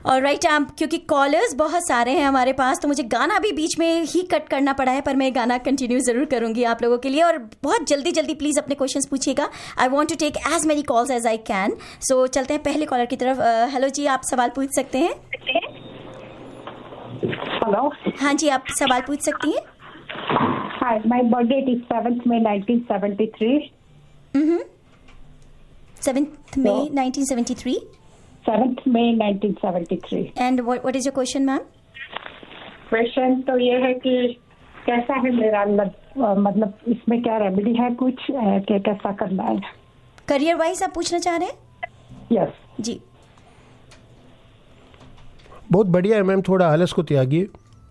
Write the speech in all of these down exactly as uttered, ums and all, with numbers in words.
और right right, क्योंकि callers बहुत सारे हैं हमारे पास, तो मुझे गाना भी बीच में ही कट करना पड़ा है, पर मैं गाना कंटिन्यू जरूर करूंगी आप लोगों के लिए। और बहुत जल्दी जल्दी प्लीज अपने क्वेश्चंस पूछिएगा। I want to take as many calls as I can. सो चलते हैं पहले कॉलर की तरफ। हेलो uh, जी, आप सवाल पूछ सकते हैं। हेलो, हाँ जी, आप सवाल पूछ सकती हैं। हाय, my birthday is seventh May nineteen seventy-three. Hmm, seventh May nineteen seventy-three. seventh May nineteen seventy-three. And what what is your question, ma'am? Question तो ये है कि कैसा है मेरा मतलब इसमें क्या रेमेडी है कुछ कि कैसा करना है? करियर वाइज आप पूछना चाह रहे हैं? Yes yes. जी, बहुत बढ़िया है मैम, थोड़ा आलस को त्यागिए।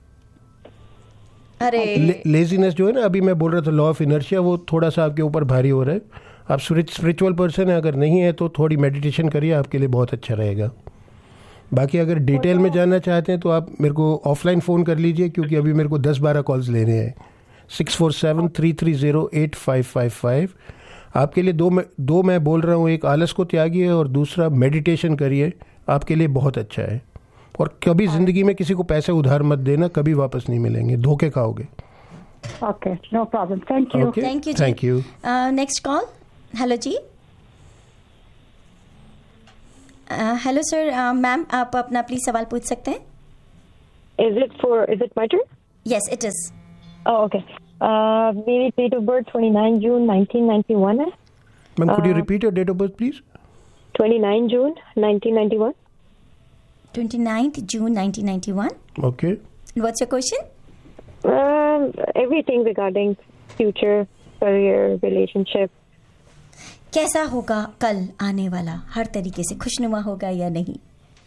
अरे ले, लेजीनेस जो है ना, अभी मैं बोल रहा था लॉ ऑफ इनर्शिया, वो थोड़ा सा आपके ऊपर भारी हो रहा है। आप स्पिरिचुअल पर्सन है, अगर नहीं है तो थोड़ी मेडिटेशन करिए, आपके लिए बहुत अच्छा रहेगा। बाकी अगर डिटेल में जानना चाहते हैं तो आप मेरे को ऑफलाइन फ़ोन कर लीजिए, क्योंकि अभी मेरे को दस बारह कॉल्स लेने हैं। Six four seven three three zero eight five five five. आपके लिए दो मैं दो मैं बोल रहा हूँ, एक आलस को त्यागिए और दूसरा मेडिटेशन करिए, आपके लिए बहुत अच्छा है। और कभी ज़िंदगी में किसी को पैसे उधार मत देना, कभी वापस नहीं मिलेंगे, धोखे खाओगे। Okay, no problem, thank you. Thank you thank you. Next call. Hello ji. Hello sir, ma'am आप अपना प्लीज सवाल पूछ सकते हैं। Is it for, is it my turn? Yes, it is. Oh, okay. Uh, मेरी date of birth twenty-nine June nineteen ninety-one है। Ma'am, could you repeat your date of birth, please? twenty-nine June nineteen ninety-one. twenty-ninth June nineteen ninety-one. Okay. And what's your question? Um, everything regarding future, career, relationship. कैसा होगा कल आने वाला, हर तरीके से खुशनुमा होगा या नहीं?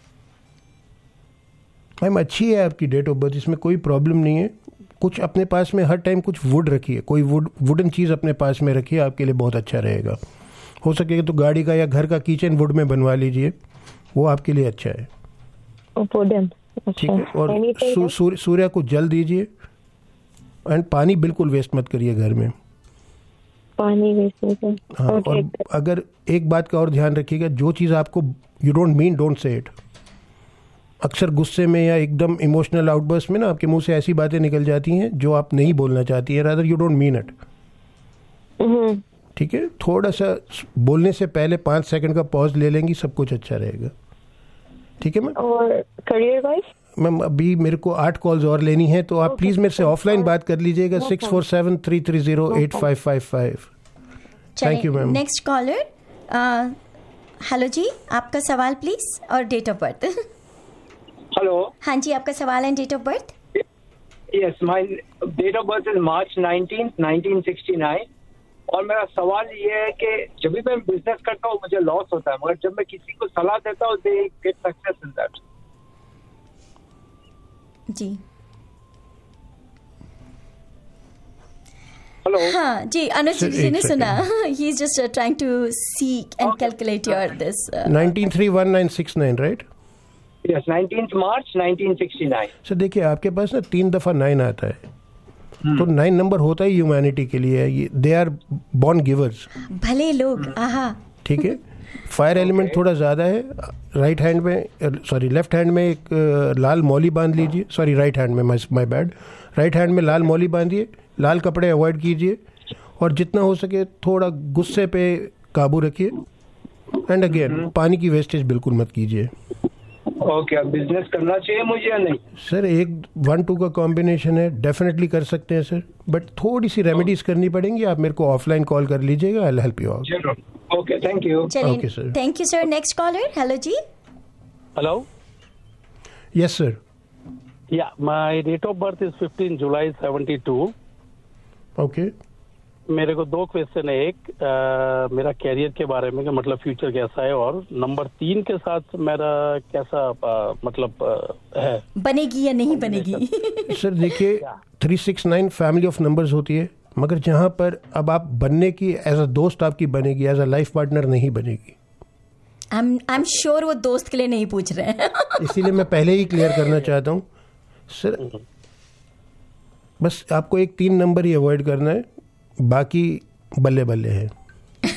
मैम अच्छी है आपकी डेट ऑफ बर्थ, इसमें कोई प्रॉब्लम नहीं है। कुछ अपने पास में हर टाइम कुछ वुड रखिए, कोई वुड वुडन चीज़ अपने पास में रखिए, आपके लिए बहुत अच्छा रहेगा। हो सकेगा तो गाड़ी का या घर का किचन वुड में बनवा लीजिए, वो आपके लिए अच्छा है। वुडन, ठीक है। और सू, सूर्य सूर्य को जल दीजिए, एंड पानी बिल्कुल वेस्ट मत करिए घर में, पानी वेस्ट नहीं कर। हाँ, और अगर एक बात का और ध्यान रखिएगा, जो चीज़ आपको you don't mean don't say it. अक्सर गुस्से में या एकदम इमोशनल आउटबर्स्ट में ना आपके मुंह से ऐसी बातें निकल जाती हैं जो आप नहीं बोलना चाहती है, rather you don't mean it. ठीक है, थोड़ा सा बोलने से पहले पाँच सेकंड का पॉज ले लेंगी, सब कुछ अच्छा रहेगा। ठीक है मैम। और करियर वाइज मैम अभी मेरे को आठ कॉल्स और लेनी है, तो आप प्लीज मेरे से ऑफलाइन बात कर लीजिएगा। Six four seven three three zero eight five five five. Thank you ma'am. Next collar. Hello जी, आपका सवाल प्लीज और डेट ऑफ बर्थ। हेलो। हाँ जी, आपका सवाल and date of birth. Yes, my date of birth is March nineteenth nineteen sixty nine. और मेरा सवाल ये है कि जब भी मैं बिजनेस करता हूँ मुझे लॉस होता है, मगर जब मैं किसी को सलाह देता हूँ they get success in that. Ji hello. हाँ जी, अनुज जी ने सुना। He is just trying to seek and calculate your this. Nineteen three one nine six nine, right? Yes, nineteenth March nineteen sixty nine. Sir देखिए, आपके पास ना तीन दफा nine आता है, तो नाइन नंबर होता ही ह्यूमैनिटी के लिए है। दे आर बॉर्न गिवर्स, भले लोग। आहा, ठीक है। फायर एलिमेंट थोड़ा ज़्यादा है। राइट हैंड में, सॉरी लेफ्ट हैंड में एक लाल मौली बांध लीजिए। सॉरी राइट हैंड में, माय बैड। राइट हैंड में लाल मौली बांधिए, लाल कपड़े अवॉइड कीजिए, और जितना हो सके थोड़ा गुस्से पे काबू रखिए। एंड अगेन पानी की वेस्टेज बिल्कुल मत कीजिए। ओके, अब बिजनेस करना चाहिए मुझे या नहीं? सर एक वन टू का कॉम्बिनेशन है, डेफिनेटली कर सकते हैं सर, बट थोड़ी सी रेमेडीज करनी पड़ेंगी। आप मेरे को ऑफलाइन कॉल कर लीजिएगा, I will help you out. Okay, thank you. Okay sir, thank you sir. Next collar. Hello ji. Hello. Yes sir. या my date of birth is fifteen July seventy two. Okay. मेरे को दो question है। एक आ, मेरा career के बारे में, मतलब फ्यूचर कैसा है, और नंबर तीन के साथ मेरा कैसा आ, मतलब आ, है, बनेगी या नहीं बनेगी? सर देखिए, three six nine family of numbers होती है, मगर जहाँ पर अब आप बनने की एज अ दोस्त आपकी बनेगी, एज अ लाइफ पार्टनर नहीं बनेगी। आई एम श्योर वो दोस्त के लिए नहीं पूछ रहे हैं। इसीलिए मैं पहले ही क्लियर करना चाहता हूँ सर, बस आपको एक तीन नंबर ही अवॉइड करना है, बाकी बल्ले बल्ले है।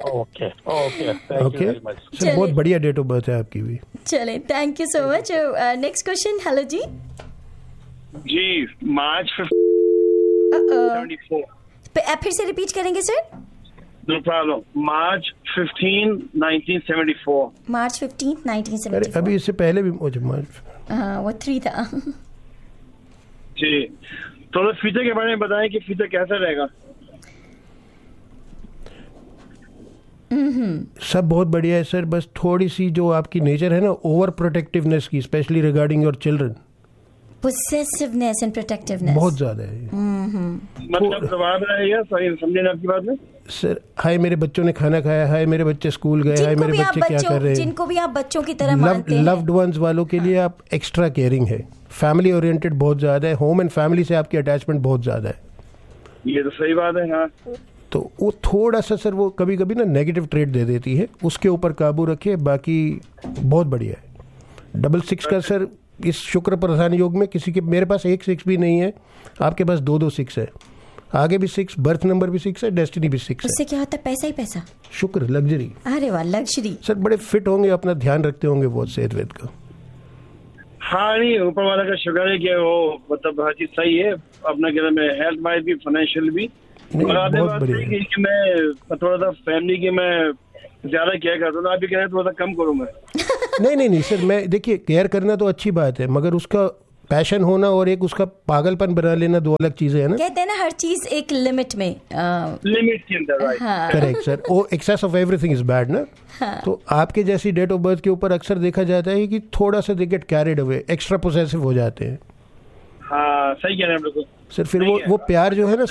Okay okay thank you okay very much. Sir, बहुत बढ़िया डेट ऑफ बर्थ है आपकी भी। चले, thank you so much. Next question. Hello ji. Ji, March Uh-oh. Fifteen four. पे- आप फिर से रिपीट करेंगे sir? No problem. March fifteen nineteen seventy four. March fifteen nineteen अरे सेवेंटी अभी इससे पहले भी मुझे मार्च हाँ, वो थ्री था। जी, थोड़ा फ्यूचर के बारे में बताएं कि फ्यूचर कैसा रहेगा। सब बहुत बढ़िया है सर, बस थोड़ी सी जो आपकी नेचर है ना ओवर प्रोटेक्टिवनेस की, specially regarding your children, पोसेसिवनेस and protectiveness बहुत ज्यादा है मतलब जवाब रहेगा, सही समझे ना आपकी बात में। सर। हाय मेरे बच्चों ने खाना खाया, हाय मेरे बच्चे स्कूल गए, हाय जिनको मेरे भी आप बच्चे क्या कर बच्चों रहे हैं। जिनको भी आप बच्चों की तरह मानते हैं, लव्ड वंस वालों के लिए आप एक्स्ट्रा केयरिंग है, फैमिली ओरिएंटेड बहुत ज्यादा है, होम एंड फैमिली से आपकी अटैचमेंट बहुत ज्यादा है। ये तो सही बात है। हाँ, तो वो थोड़ा सा सर वो कभी कभी ना नेगेटिव ट्रेड दे देती है, उसके ऊपर काबू रखिए, बाकी बहुत बढ़िया है। डबल सिक्स का सर इस शुक्र प्रधान योग में किसी के, मेरे पास एक सिक्स भी नहीं है, आपके पास दो दो सिक्स है, आगे भी सिक्स, बर्थ नंबर भी सिक्स है, डेस्टिनी भी सिक्स उससे है। क्या होता है? पैसा ही पैसा। शुक्र, लग्जरी। अरे वाह, लग्जरी। सर बड़े फिट होंगे, अपना ध्यान रखते होंगे बहुत सेहत वेद का। हाँ नहीं, ऊपर वाला का शुक्र है कि वो मतलब हर चीज सही है अपना कहना में, हेल्थ वाइज भी, फाइनेंशियल भी। नहीं, और आधे बहुत बात बढ़िया है है। कि मैं थोड़ा सा फैमिली की मैं ज्यादा केयर करता हूँ, आप भी कह रहे हैं थोड़ा सा कम करूँ मैं। नहीं नहीं नहीं सर, मैं देखिए केयर करना तो अच्छी बात है, मगर उसका पैशन होना और एक उसका पागलपन बना लेना दो अलग चीजें है ना। कहते हैं ना हर चीज एक लिमिट में। आ, लिमिट के अंदर, राइट। हाँ। करेक्ट सर, वो access of everything is bad ना। तो आपके जैसी डेट ऑफ बर्थ के ऊपर अक्सर देखा जाता है कि थोड़ा सा they get carried away, extra possessive हो जाते हैं। हाँ सही कह रहे हैं आप लोग। सर फिर वो वो प्यार जो है ना